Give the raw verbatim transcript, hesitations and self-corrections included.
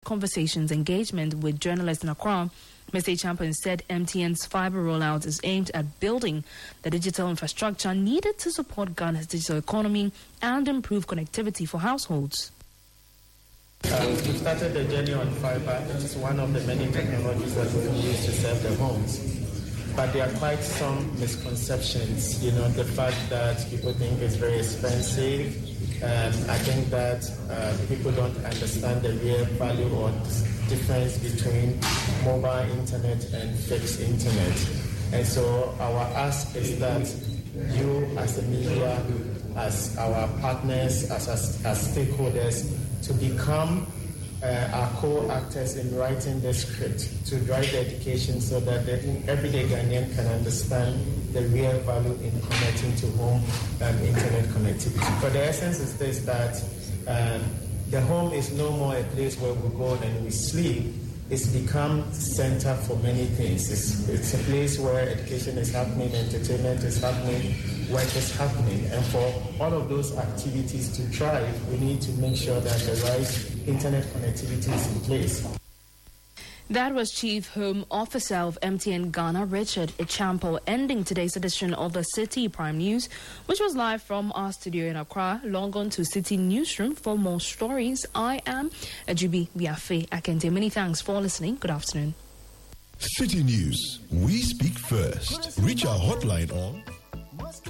conversations engagement with journalists in Accra. Mister Champon said M T N's fiber rollout is aimed at building the digital infrastructure needed to support Ghana's digital economy and improve connectivity for households. Uh, we started the journey on fiber. It is one of the many technologies that we use to serve the homes. But there are quite some misconceptions. You know, the fact that people think it's very expensive. Um, I think that uh, people don't understand the real value or difference between mobile internet and fixed internet. And so our ask is that you as the media, as our partners, as, as, as stakeholders, to become uh, our co-actors in writing the script to drive the education so that the everyday Ghanaian can understand the real value in connecting to home um, internet connectivity. But the essence is this, that um, the home is no more a place where we go and we sleep. It's become center for many things. It's, it's a place where education is happening, entertainment is happening, work is happening. And for all of those activities to thrive, we need to make sure that the right internet connectivity is in place. That was Chief Home Officer of M T N Ghana, Richard Echampo, ending today's edition of the City Prime News, which was live from our studio in Accra. Log on to City Newsroom for more stories. I am Ajubi Biafe Akente. Many thanks for listening. Good afternoon. City News. We speak first. Reach our hotline on